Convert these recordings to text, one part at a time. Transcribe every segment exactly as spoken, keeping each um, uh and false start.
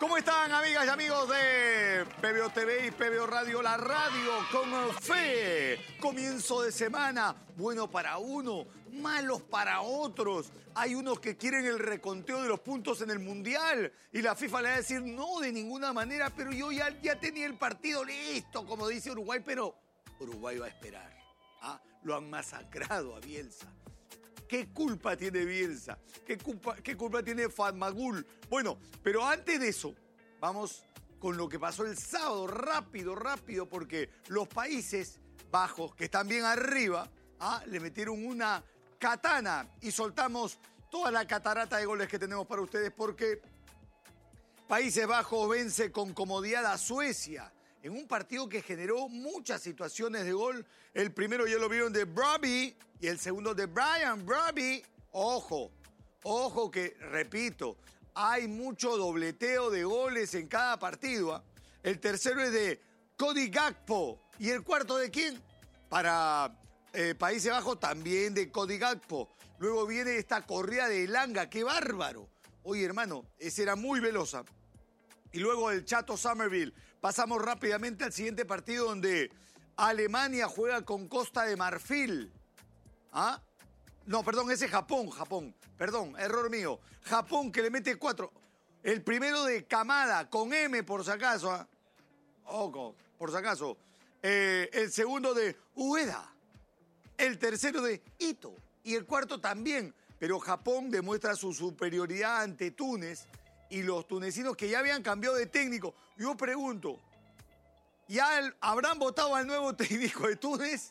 ¿Cómo están, amigas y amigos de P B O T V y P B O Radio, la radio con fe? Comienzo de semana, bueno para uno, malos para otros. Hay unos que quieren el reconteo de los puntos en el Mundial y la FIFA le va a decir no, de ninguna manera, pero yo ya, ya tenía el partido listo, como dice Uruguay, pero Uruguay va a esperar. ¿Ah? Lo han masacrado a Bielsa. ¿Qué culpa tiene Bielsa? ¿Qué culpa, qué culpa tiene Fatmagul? Bueno, pero antes de eso, vamos con lo que pasó el sábado, rápido, rápido, porque los Países Bajos, que están bien arriba, ¿ah? le metieron una katana y soltamos toda la catarata de goles que tenemos para ustedes, porque Países Bajos vence con comodidad a Suecia en un partido que generó muchas situaciones de gol. El primero ya lo vieron de Brobby y el segundo de Brian Brobby. Ojo, ojo que, repito, hay mucho dobleteo de goles en cada partido. ¿eh? El tercero es de Cody Gakpo. ¿Y el cuarto de quién? Para eh, Países Bajos también de Cody Gakpo. Luego viene esta corrida de Elanga. ¡Qué bárbaro! Oye, hermano, esa era muy velosa. Y luego el Chato Somerville. Pasamos rápidamente al siguiente partido donde Alemania juega con Costa de Marfil. ¿Ah? No, perdón, ese es Japón, Japón. Perdón, error mío. Japón que le mete cuatro. El primero de Kamada, con M por si acaso. ¿ah? Ojo, por si acaso. Eh, el segundo de Ueda. El tercero de Ito. Y el cuarto también. Pero Japón demuestra su superioridad ante Túnez. Y los tunecinos que ya habían cambiado de técnico. Yo pregunto, ¿ya el, habrán votado al nuevo técnico de Túnez?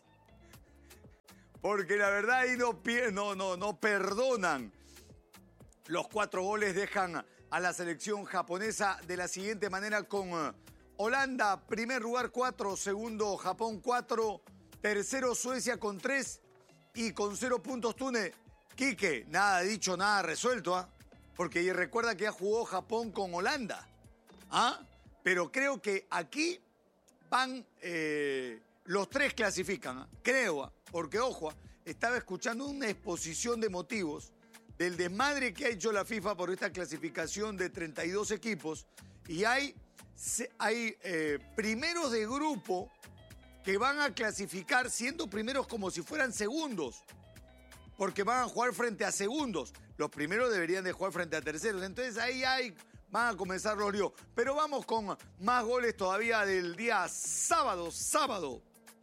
Porque la verdad ahí no, no, no, no perdonan. Los cuatro goles dejan a la selección japonesa de la siguiente manera con uh, Holanda, primer lugar cuatro, segundo Japón cuatro, tercero Suecia con tres y con cero puntos Túnez. Quique, nada dicho, nada resuelto, ¿ah? ¿eh? Porque recuerda que ya jugó Japón con Holanda. ¿Ah? Pero creo que aquí van, eh, los tres clasifican. ¿eh? Creo, ¿eh? Porque ojo, estaba escuchando una exposición de motivos del desmadre que ha hecho la FIFA por esta clasificación de treinta y dos equipos. Y hay, hay eh, primeros de grupo que van a clasificar siendo primeros como si fueran segundos. Porque van a jugar frente a segundos. Los primeros deberían de jugar frente a terceros. Entonces ahí hay, van a comenzar los líos. Pero vamos con más goles todavía del día sábado. Sábado.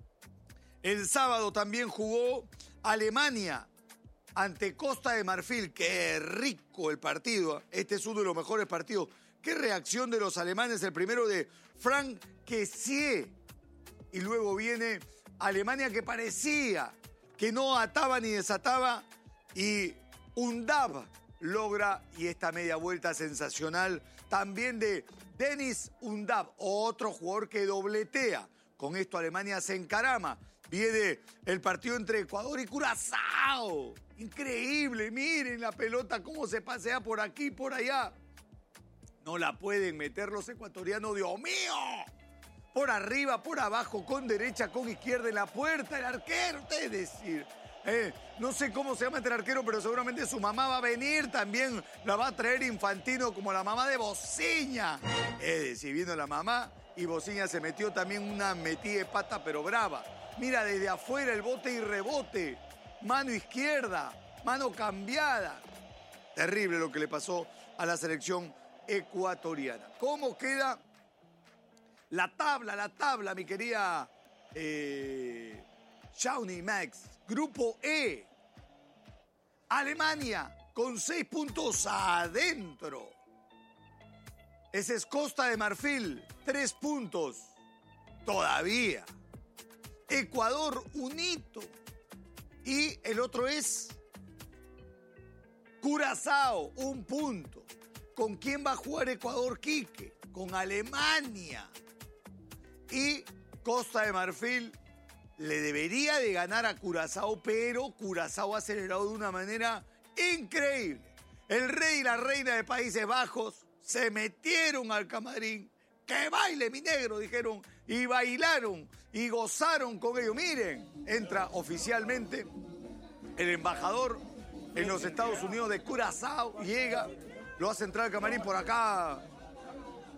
El sábado también jugó Alemania ante Costa de Marfil. ¡Qué rico el partido! Este es uno de los mejores partidos. ¡Qué reacción de los alemanes! El primero de Frank Kessié. Y luego viene Alemania que parecía que no ataba ni desataba, y Undav logra, y esta media vuelta sensacional, también de Dennis Undav, otro jugador que dobletea. Con esto Alemania se encarama. Viene el partido entre Ecuador y Curazao. Increíble, miren la pelota cómo se pasea por aquí y por allá. No la pueden meter los ecuatorianos, Dios mío. Por arriba, por abajo, con derecha, con izquierda, en la puerta, el arquero, es decir, eh, no sé cómo se llama este arquero, pero seguramente su mamá va a venir, también la va a traer Infantino como la mamá de Bociña. Es decir, vino la mamá y Bociña se metió también una metida de pata, pero brava. Mira, desde afuera el bote y rebote, mano izquierda, mano cambiada. Terrible lo que le pasó a la selección ecuatoriana. ¿Cómo queda la tabla, la tabla, mi querida eh, Shawnee Max? Grupo E. Alemania con seis puntos adentro. Ese es Costa de Marfil, tres puntos. Todavía. Ecuador, un hito. Y el otro es Curazao, un punto. ¿Con quién va a jugar Ecuador, Quique? Con Alemania. Y Costa de Marfil le debería de ganar a Curazao, pero Curazao ha acelerado de una manera increíble. El rey y la reina de Países Bajos se metieron al camarín. ¡Que baile, mi negro!, dijeron, y bailaron y gozaron con ellos. Miren, entra oficialmente el embajador en los Estados Unidos de Curazao, llega, lo hace entrar al camarín por acá.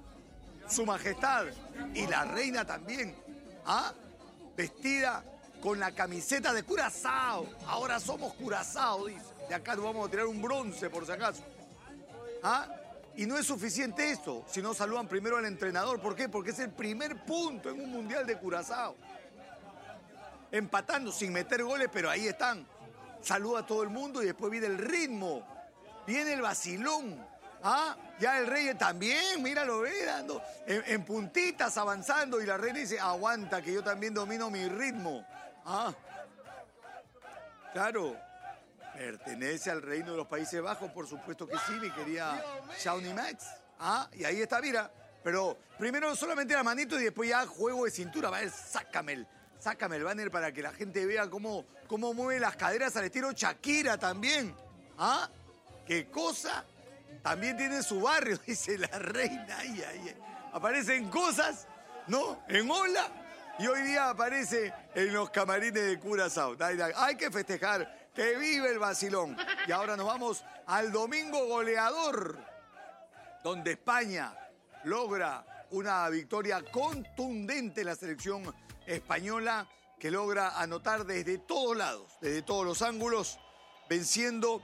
su majestad y la reina también, ¿ah? Vestida con la camiseta de Curazao. Ahora somos Curazao, dice. De acá nos vamos a tirar un bronce, por si acaso. ¿Ah? Y no es suficiente eso, si no saludan primero al entrenador. ¿Por qué? Porque es el primer punto en un mundial de Curazao. Empatando, sin meter goles, pero ahí están. Saluda a todo el mundo y después viene el ritmo. Viene el vacilón. ¿Ah? Ya el rey también, míralo, ve, dando en, en puntitas, avanzando. Y la reina dice, aguanta, que yo también domino mi ritmo. ¿Ah? Claro. Pertenece al reino de los Países Bajos, por supuesto que sí, mi querida Shawnee Max. Ah, y ahí está, mira. Pero primero solamente la manito y después ya juego de cintura. Va a ver, sácame el, sácame el banner para que la gente vea cómo, cómo mueve las caderas al estilo Shakira también. ¿Ah? ¿Qué cosa? También tiene su barrio, dice la reina. Ay, ay, ay. Aparecen cosas, ¿no? En Ola. Y hoy día aparece en los camarines de Curazao. Hay que festejar. ¡Que vive el vacilón! Y ahora nos vamos al domingo goleador, donde España logra una victoria contundente en la selección española, que logra anotar desde todos lados, desde todos los ángulos, venciendo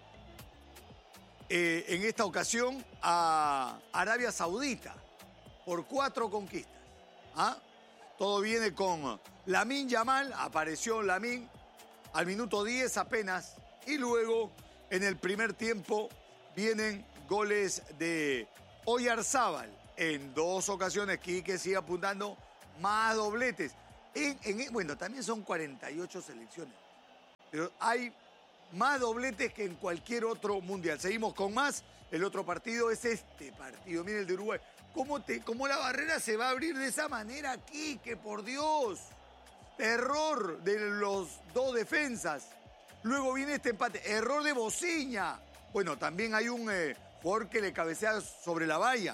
eh, en esta ocasión a Arabia Saudita por cuatro conquistas. ¿Ah? Todo viene con Lamine Yamal, apareció Lamine al minuto diez apenas, y luego en el primer tiempo vienen goles de Oyarzábal. En dos ocasiones Quique sigue apuntando más dobletes. En, en, bueno, también son cuarenta y ocho selecciones, pero hay más dobletes que en cualquier otro mundial. Seguimos con más. El otro partido es este partido. Miren el de Uruguay. ¿Cómo, te, cómo la barrera se va a abrir de esa manera, Quique? Por Dios. Error de los dos defensas. Luego viene este empate. Error de Bociña. Bueno, también hay un eh, jugador que le cabecea sobre la valla.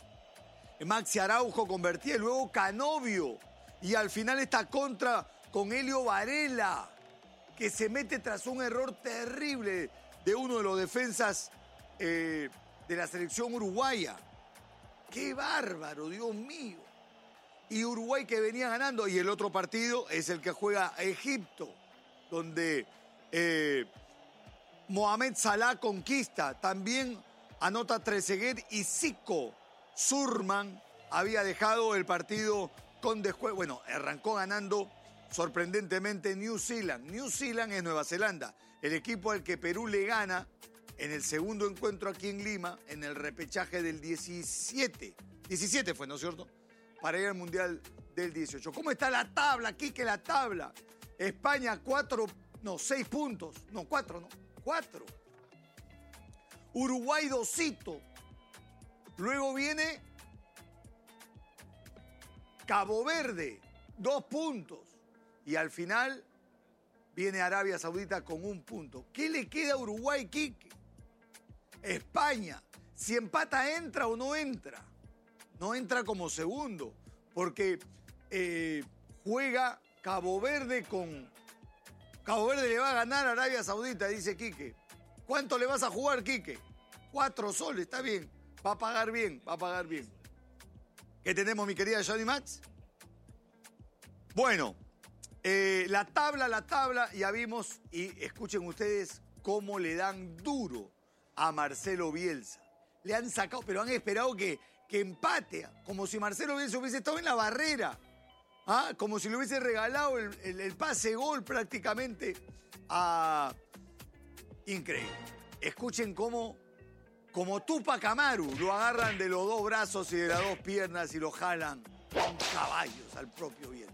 Maxi Araujo convertía y luego Canovio. Y al final esta contra con Helio Varela, que se mete tras un error terrible de uno de los defensas eh, de la selección uruguaya. ¡Qué bárbaro, Dios mío! Y Uruguay que venía ganando. Y el otro partido es el que juega Egipto, donde eh, Mohamed Salah conquista. También anota Trezeguet y Zico. Surman había dejado el partido con descuento. Bueno, arrancó ganando sorprendentemente New Zealand. New Zealand es Nueva Zelanda, el equipo al que Perú le gana en el segundo encuentro aquí en Lima, en el repechaje del diecisiete. diecisiete fue, ¿no es cierto? Para ir al Mundial del dieciocho. ¿Cómo está la tabla, Quique, la tabla? España, cuatro, no, seis puntos. No, cuatro, no, cuatro. Uruguay, dosito. Luego viene Cabo Verde, dos puntos. Y al final viene Arabia Saudita con un punto. ¿Qué le queda a Uruguay, Quique? España, si empata, ¿entra o no entra? No entra como segundo, porque eh, juega Cabo Verde con... Cabo Verde le va a ganar a Arabia Saudita, dice Quique. ¿Cuánto le vas a jugar, Quique? Cuatro soles, está bien. Va a pagar bien, va a pagar bien. ¿Qué tenemos, mi querida Shawnee Max? Bueno, eh, la tabla, la tabla, ya vimos, y escuchen ustedes cómo le dan duro a Marcelo Bielsa. Le han sacado, pero han esperado que, que empate, como si Marcelo Bielsa hubiese estado en la barrera, ¿ah? Como si le hubiese regalado el, el, el pase gol prácticamente a... Increíble. Escuchen cómo, como Tupac Amaru, lo agarran de los dos brazos y de las dos piernas y lo jalan con caballos al propio Bielsa.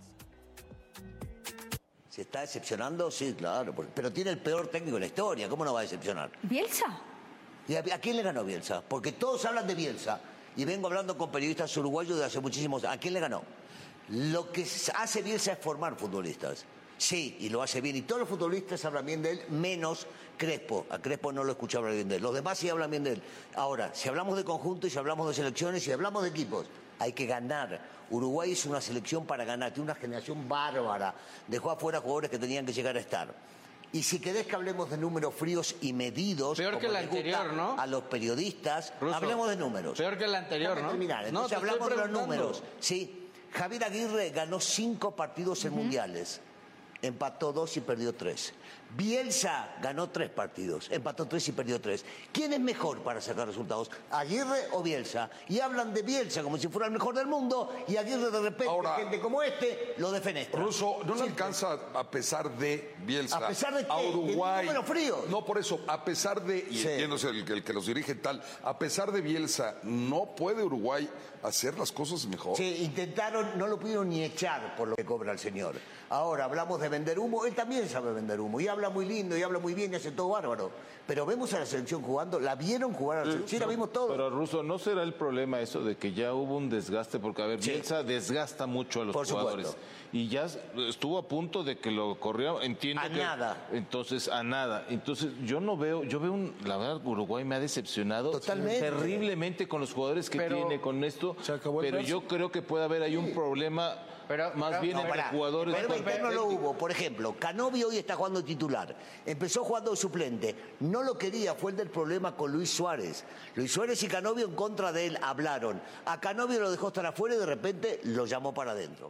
¿Se está decepcionando? Sí, claro. Pero tiene el peor técnico de la historia. ¿Cómo no va a decepcionar? ¿Bielsa? ¿Y a, a quién le ganó Bielsa? Porque todos hablan de Bielsa. Y vengo hablando con periodistas uruguayos de hace muchísimos años. ¿A quién le ganó? Lo que hace Bielsa es formar futbolistas. Sí, y lo hace bien. Y todos los futbolistas hablan bien de él, menos Crespo. A Crespo no lo escucho hablar bien de él. Los demás sí hablan bien de él. Ahora, si hablamos de conjunto y si hablamos de selecciones y si hablamos de equipos, hay que ganar. Uruguay es una selección para ganar. Tiene una generación bárbara. Dejó afuera jugadores que tenían que llegar a estar. Y si querés que hablemos de números fríos y medidos, peor que el anterior, ¿no? A los periodistas, Ruso, hablemos de números. Peor que el anterior, ¿no? Terminar. Entonces no, hablamos de los números. Sí, Javier Aguirre ganó cinco partidos en uh-huh. mundiales. Empató dos y perdió tres. Bielsa ganó tres partidos, empató tres y perdió tres. ¿Quién es mejor para sacar resultados? ¿Aguirre o Bielsa? Y hablan de Bielsa como si fuera el mejor del mundo y Aguirre de repente, ahora, gente como este, lo defenestra. Ruso, no le alcanza a pesar de Bielsa. ¿A pesar de qué? A Uruguay. ¿El frío? No, por eso, a pesar de, y sí. entiéndose el, el que los dirige tal, a pesar de Bielsa, ¿no puede Uruguay hacer las cosas mejor? Sí, intentaron, no lo pudieron ni echar por lo que cobra el señor. Ahora, hablamos de vender humo, él también sabe vender humo, y habla muy lindo, y habla muy bien, y hace todo bárbaro. Pero vemos a la selección jugando, ¿la vieron jugar a la selección? Sí, la vimos todo. Pero, Ruso, ¿no será el problema eso de que ya hubo un desgaste? Porque, a ver, sí. Bielsa desgasta mucho a los por jugadores. Supuesto. Y ya estuvo a punto de que lo corrieron, entiendo a que... nada. Entonces, a nada. Entonces, yo no veo, yo veo, un, la verdad, Uruguay me ha decepcionado totalmente terriblemente con los jugadores que pero, tiene, con esto. Pero yo creo que puede haber ahí sí. un problema... Pero, más pero, bien no, entre para, jugadores... Pero interno lo hubo. Por ejemplo, Canovi hoy está jugando titular. Empezó jugando de suplente. No lo quería, fue el del problema con Luis Suárez. Luis Suárez y Canovio en contra de él hablaron. A Canovio lo dejó estar afuera y de repente lo llamó para adentro.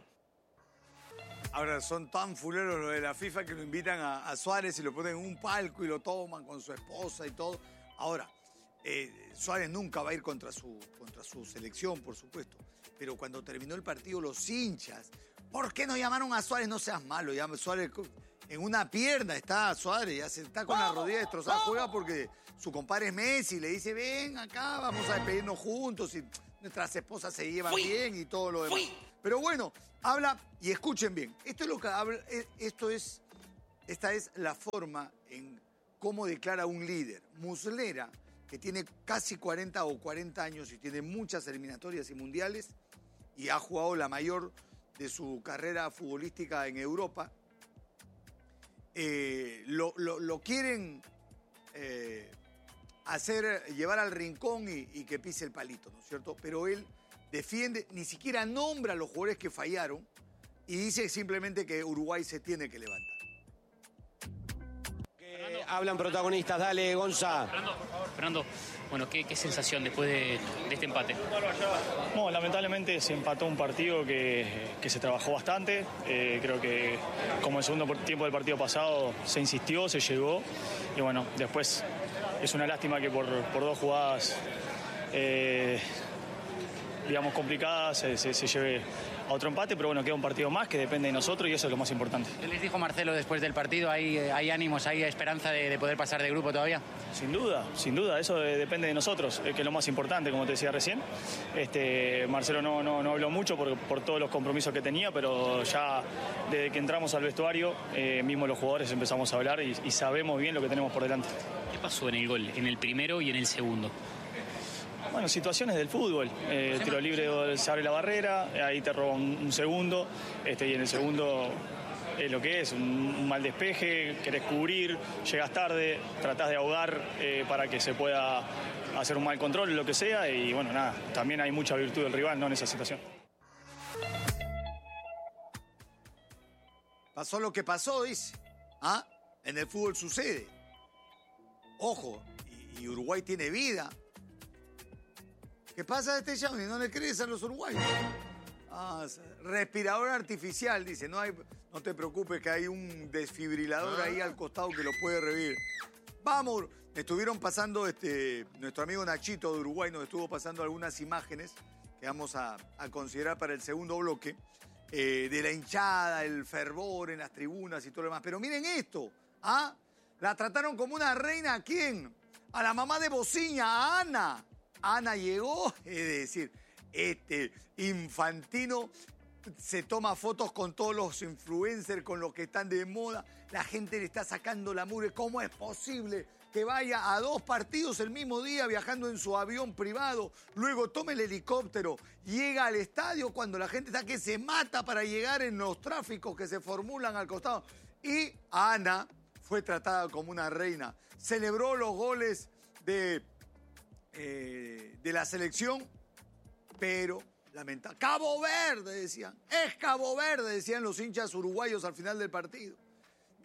Ahora, son tan fuleros los de la FIFA que lo invitan a, a Suárez y lo ponen en un palco y lo toman con su esposa y todo. Ahora, eh, Suárez nunca va a ir contra su, contra su selección, por supuesto. Pero cuando terminó el partido, los hinchas, ¿por qué no llamaron a Suárez? No seas malo, llama Suárez en una pierna está Suárez, ya se está con la rodilla destrozada, juega porque su compadre es Messi, le dice, ven acá, vamos a despedirnos juntos y nuestras esposas se llevan Fui. bien y todo lo demás. Fui. Pero bueno, habla, y escuchen bien, esto es lo que habla, esto es, esta es la forma en cómo declara un líder. Muslera, que tiene casi cuarenta o cuarenta años y tiene muchas eliminatorias y mundiales, y ha jugado la mayor de su carrera futbolística en Europa, eh, lo, lo, lo quieren eh, hacer, llevar al rincón y, y que pise el palito, ¿no es cierto? Pero él defiende, ni siquiera nombra a los jugadores que fallaron y dice simplemente que Uruguay se tiene que levantar. Que hablan protagonistas, dale, Gonza. Fernando, por favor. Fernando, bueno, ¿qué, qué sensación después de, de este empate? No, lamentablemente se empató un partido que, que se trabajó bastante. Eh, creo que como el segundo tiempo del partido pasado se insistió, se llegó. Y bueno, después es una lástima que por, por dos jugadas, eh, digamos, complicadas se, se, se lleve a otro empate, pero bueno, queda un partido más que depende de nosotros y eso es lo más importante. ¿Qué les dijo Marcelo después del partido? ¿Hay, hay ánimos, hay esperanza de, de poder pasar de grupo todavía? Sin duda, sin duda, eso depende de nosotros, que es lo más importante, como te decía recién. Este, Marcelo no, no, no habló mucho por, por todos los compromisos que tenía, pero ya desde que entramos al vestuario, eh, mismo los jugadores empezamos a hablar y, y sabemos bien lo que tenemos por delante. ¿Qué pasó en el gol, en el primero y en el segundo? Bueno, situaciones del fútbol. Eh, tiro libre, se abre la barrera, ahí te roba un, un segundo, este, y en el segundo es lo que es, un, un mal despeje, querés cubrir, llegas tarde, tratás de ahogar eh, para que se pueda hacer un mal control, lo que sea, y bueno, nada, también hay mucha virtud del rival, ¿no?, en esa situación. Pasó lo que pasó, dice. ¿Ah? En el fútbol sucede. Ojo, y, y Uruguay tiene vida. ¿Qué pasa este chavo? ¿No le crees a los uruguayos? Ah, respirador artificial, dice. No, hay, no te preocupes que hay un desfibrilador ahí al costado que lo puede revivir. Vamos, estuvieron pasando, este, nuestro amigo Nachito de Uruguay nos estuvo pasando algunas imágenes que vamos a, a considerar para el segundo bloque, eh, de la hinchada, el fervor en las tribunas y todo lo demás. Pero miren esto, ¿ah? La trataron como una reina, ¿a quién? A la mamá de Bociña, a Ana. Ana llegó, es decir, este Infantino se toma fotos con todos los influencers, con los que están de moda. La gente le está sacando la mugre. ¿Cómo es posible que vaya a dos partidos el mismo día viajando en su avión privado? Luego tome el helicóptero, llega al estadio cuando la gente está que se mata para llegar en los tráficos que se formulan al costado. Y Ana fue tratada como una reina. Celebró los goles de... Eh, de la selección, pero lamentable. Cabo Verde, decían. Es Cabo Verde, decían los hinchas uruguayos al final del partido.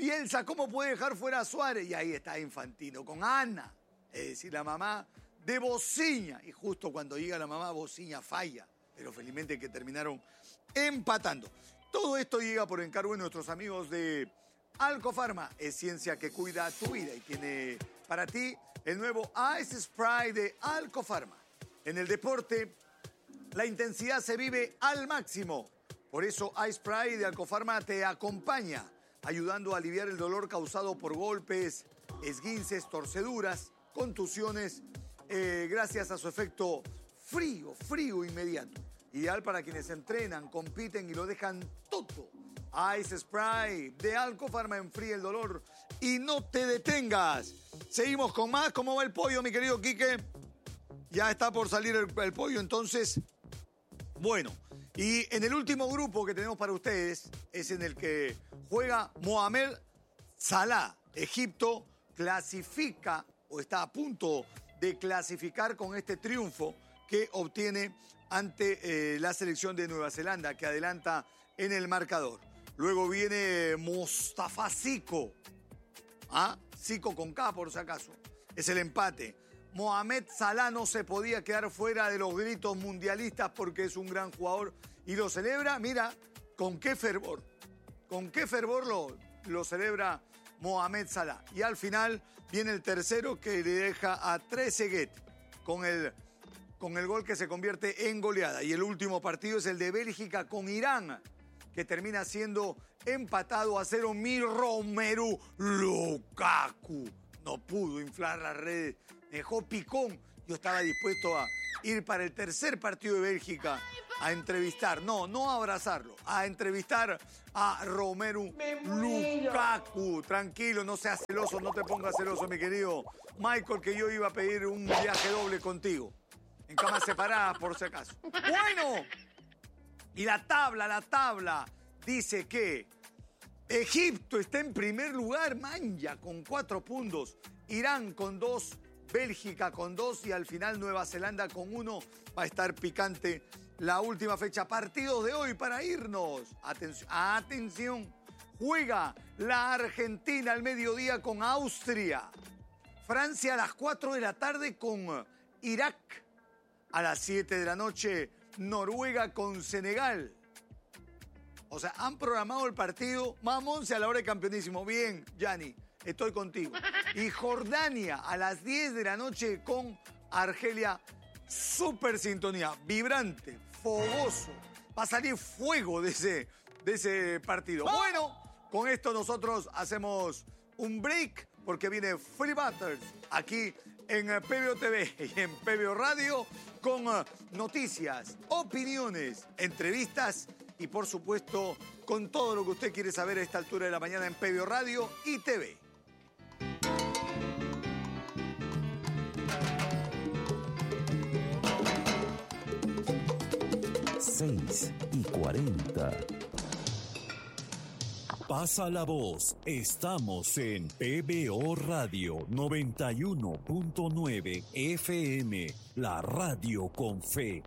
Bielsa, ¿cómo puede dejar fuera a Suárez? Y ahí está Infantino con Ana, es decir, la mamá de Bociña. Y justo cuando llega la mamá, Bociña falla, pero felizmente que terminaron empatando. Todo esto llega por encargo de nuestros amigos de Alcofarma. Es ciencia que cuida tu vida y tiene para ti el nuevo Ice Spray de Alcofarma. En el deporte, la intensidad se vive al máximo. Por eso Ice Spray de Alcofarma te acompaña, ayudando a aliviar el dolor causado por golpes, esguinces, torceduras, contusiones, eh, gracias a su efecto frío, frío inmediato. Ideal para quienes entrenan, compiten y lo dejan todo. Ice Spray de Alcofarma enfría el dolor y no te detengas. Seguimos con más. ¿Cómo va el pollo, mi querido Quique? Ya está por salir el, el pollo, entonces. Bueno, y en el último grupo que tenemos para ustedes es en el que juega Mohamed Salah. Egipto clasifica o está a punto de clasificar con este triunfo que obtiene ante eh, la selección de Nueva Zelanda, que adelanta en el marcador. Luego viene Mustafa Zico. ¿Ah? Zico con K, por si acaso. Es el empate. Mohamed Salah no se podía quedar fuera de los gritos mundialistas porque es un gran jugador y lo celebra, mira, con qué fervor. Con qué fervor lo, lo celebra Mohamed Salah. Y al final viene el tercero que le deja a Trezeguet con el, con el gol que se convierte en goleada. Y el último partido es el de Bélgica con Irán, que termina siendo empatado a cero. Mi Romelu Lukaku no pudo inflar las redes, dejó picón. Yo estaba dispuesto a ir para el tercer partido de Bélgica a entrevistar, no, no a abrazarlo, a entrevistar a Romelu Lukaku. Tranquilo, no seas celoso, no te pongas celoso, mi querido Michael, que yo iba a pedir un viaje doble contigo, en camas separadas por si acaso. Bueno, y la tabla, la tabla dice que Egipto está en primer lugar, manja, con cuatro puntos. Irán con dos, Bélgica con dos y al final Nueva Zelanda con uno. Va a estar picante la última fecha. Partidos de hoy para irnos. Atención, atención. Juega la Argentina al mediodía con Austria. Francia a las cuatro de la tarde con Irak. A las siete de la noche, Noruega con Senegal. O sea, han programado el partido más once a la hora de campeonísimo. Bien, Gianni, estoy contigo. Y Jordania a las diez de la noche con Argelia. Súper sintonía, vibrante, fogoso. Va a salir fuego de ese, de ese partido. Bueno, con esto nosotros hacemos un break porque viene Free Butters aquí en P B O T V y en P B O Radio con noticias, opiniones, entrevistas y por supuesto con todo lo que usted quiere saber a esta altura de la mañana en P B O Radio y T V. seis y cuarenta. Pasa la voz, estamos en P B O Radio noventa y uno punto nueve F M, la radio con fe.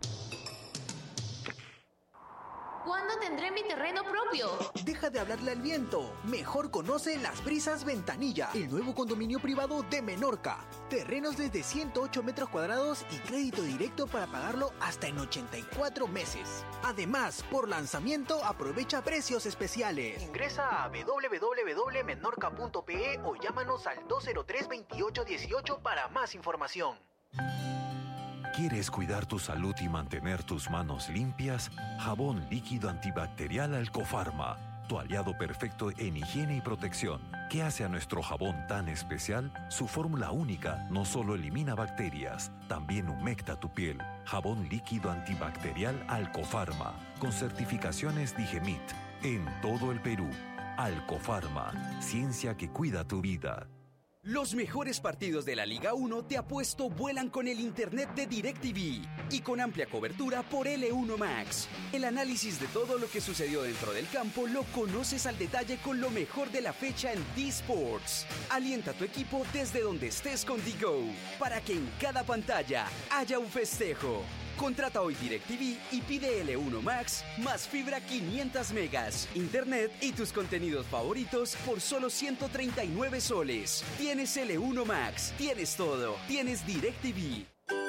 ¿Cuándo tendré mi terreno propio? Deja de hablarle al viento. Mejor conoce Las Brisas Ventanilla, el nuevo condominio privado de Menorca. Terrenos desde ciento ocho metros cuadrados y crédito directo para pagarlo hasta en ochenta y cuatro meses. Además, por lanzamiento aprovecha precios especiales. Ingresa a w w w punto menorca punto p e o llámanos al dos cero tres, veintiocho dieciocho para más información. ¿Quieres cuidar tu salud y mantener tus manos limpias? Jabón líquido antibacterial Alcofarma, tu aliado perfecto en higiene y protección. ¿Qué hace a nuestro jabón tan especial? Su fórmula única no solo elimina bacterias, también humecta tu piel. Jabón líquido antibacterial Alcofarma, con certificaciones Digemit, en todo el Perú. Alcofarma, ciencia que cuida tu vida. Los mejores partidos de la Liga uno te apuesto vuelan con el internet de DirecTV. y con amplia cobertura por L uno Max. El análisis de todo lo que sucedió dentro del campo lo conoces al detalle con lo mejor de la fecha en D-Sports. Alienta a tu equipo desde donde estés con D-Go, para que en cada pantalla haya un festejo. Contrata hoy DirecTV y pide L uno Max más fibra quinientos megas, internet y tus contenidos favoritos por solo ciento treinta y nueve soles. Tienes L uno Max, tienes todo, tienes DirecTV.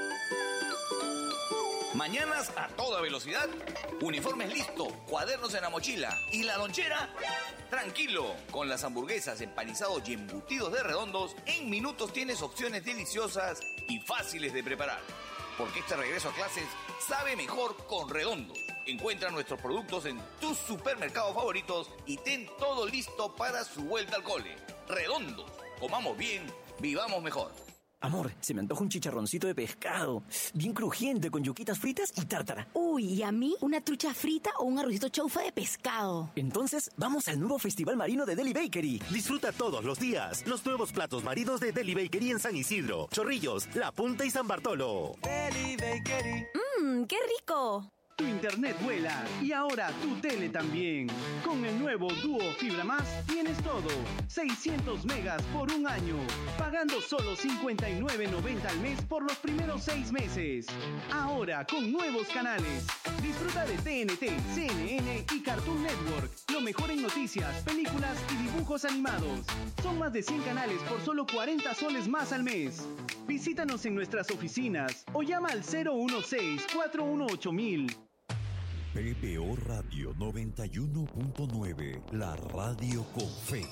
Mañanas a toda velocidad, uniformes listo, cuadernos en la mochila y la lonchera. Tranquilo, con las hamburguesas, empanizados y embutidos de Redondos, en minutos tienes opciones deliciosas y fáciles de preparar. Porque este regreso a clases sabe mejor con Redondos. Encuentra nuestros productos en tus supermercados favoritos y ten todo listo para su vuelta al cole. Redondos, comamos bien, vivamos mejor. Amor, se me antoja un chicharroncito de pescado, bien crujiente, con yuquitas fritas y tártara. Uy, ¿y a mí una trucha frita o un arrocito chaufa de pescado? Entonces, vamos al nuevo Festival Marino de Deli Bakery. Disfruta todos los días los nuevos platos marinos de Deli Bakery en San Isidro, Chorrillos, La Punta y San Bartolo. Deli Bakery. ¡Mmm, qué rico! Tu internet vuela y ahora tu tele también. Con el nuevo Duo Fibra Más tienes todo. seiscientos megas por un año. Pagando solo cincuenta y nueve noventa al mes por los primeros seis meses. Ahora con nuevos canales. Disfruta de T N T, C N N y Cartoon Network. Lo mejor en noticias, películas y dibujos animados. Son más de cien canales por solo cuarenta soles más al mes. Visítanos en nuestras oficinas o llama al cero uno seis, cuatro uno ocho mil. P B O Radio noventa y uno punto nueve, la radio con fe.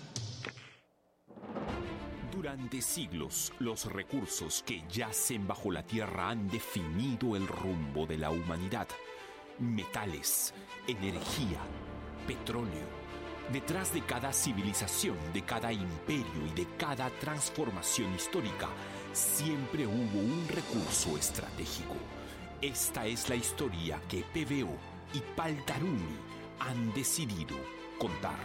Durante siglos, los recursos que yacen bajo la tierra han definido el rumbo de la humanidad. Metales, energía, petróleo. Detrás de cada civilización, de cada imperio y de cada transformación histórica, siempre hubo un recurso estratégico. Esta es la historia que P B O y Paltarumi han decidido contar.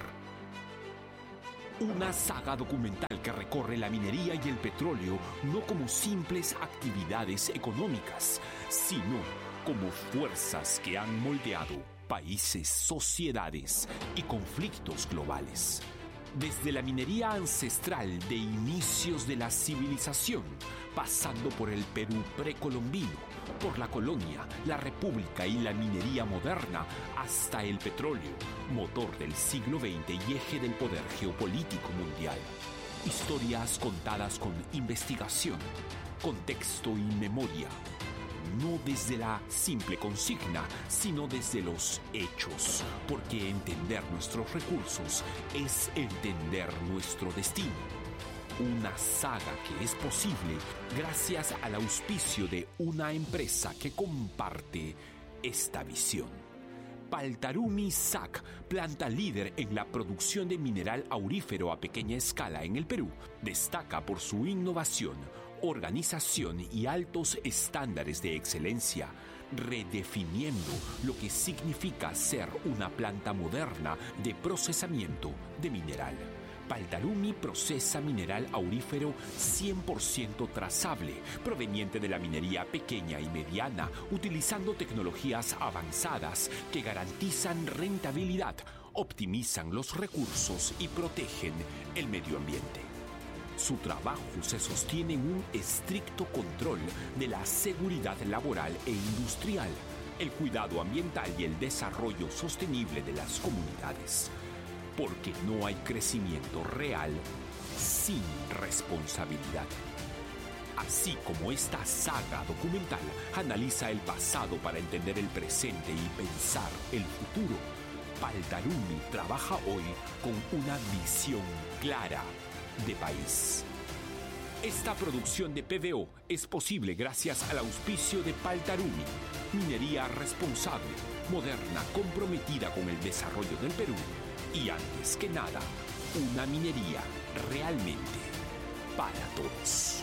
Una saga documental que recorre la minería y el petróleo no como simples actividades económicas, sino como fuerzas que han moldeado países, sociedades y conflictos globales. Desde la minería ancestral de inicios de la civilización, pasando por el Perú precolombino, por la colonia, la república y la minería moderna, hasta el petróleo, motor del siglo veinte y eje del poder geopolítico mundial. Historias contadas con investigación, contexto y memoria. No desde la simple consigna, sino desde los hechos, porque entender nuestros recursos es entender nuestro destino. Una saga que es posible gracias al auspicio de una empresa que comparte esta visión. Paltarumi S A C, planta líder en la producción de mineral aurífero a pequeña escala en el Perú, destaca por su innovación, organización y altos estándares de excelencia, redefiniendo lo que significa ser una planta moderna de procesamiento de mineral. Paltarumi procesa mineral aurífero cien por ciento trazable, proveniente de la minería pequeña y mediana, utilizando tecnologías avanzadas que garantizan rentabilidad, optimizan los recursos y protegen el medio ambiente. Su trabajo se sostiene en un estricto control de la seguridad laboral e industrial, el cuidado ambiental y el desarrollo sostenible de las comunidades. Porque no hay crecimiento real sin responsabilidad. Así como esta saga documental analiza el pasado para entender el presente y pensar el futuro, Paltarumi trabaja hoy con una visión clara de país. Esta producción de P B O es posible gracias al auspicio de Paltarumi, minería responsable, moderna, comprometida con el desarrollo del Perú y, antes que nada, una minería realmente para todos.